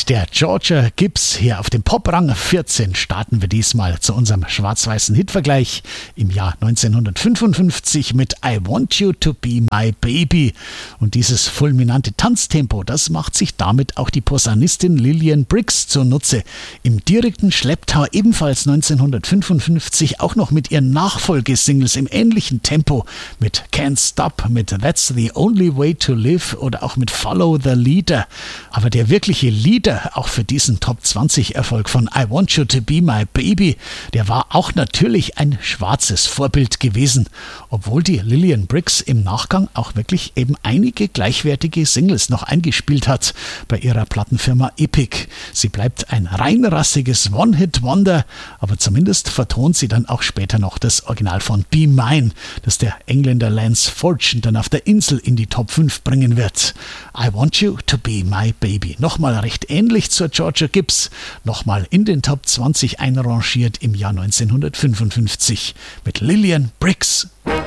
Mit der Georgia Gibbs hier auf dem Poprang 14 starten wir diesmal zu unserem schwarz-weißen Hitvergleich im Jahr 1955 mit I Want You to Be My Baby. Und dieses fulminante Tanztempo, das macht sich damit auch die Posaunistin Lillian Briggs zunutze. Im direkten Schlepptau ebenfalls 1955 auch noch mit ihren Nachfolgesingles im ähnlichen Tempo, mit Can't Stop, mit That's the Only Way to Live oder auch mit Follow the Leader. Aber der wirkliche Leader auch für diesen Top-20-Erfolg von I Want You to Be My Baby, der war auch natürlich ein schwarzes Vorbild gewesen, obwohl die Lillian Briggs im Nachgang auch wirklich eben einige gleichwertige Singles noch eingespielt hat bei ihrer Plattenfirma Epic. Sie bleibt ein reinrassiges One-Hit-Wonder, aber zumindest vertont sie dann auch später noch das Original von Be Mine, das der Engländer Lance Fortune dann auf der Insel in die Top 5 bringen wird. I Want You to Be My Baby. Nochmal recht ähnlich zur Georgia Gibbs, nochmal in den Top 20 einrangiert im Jahr 1955 mit Lillian Briggs.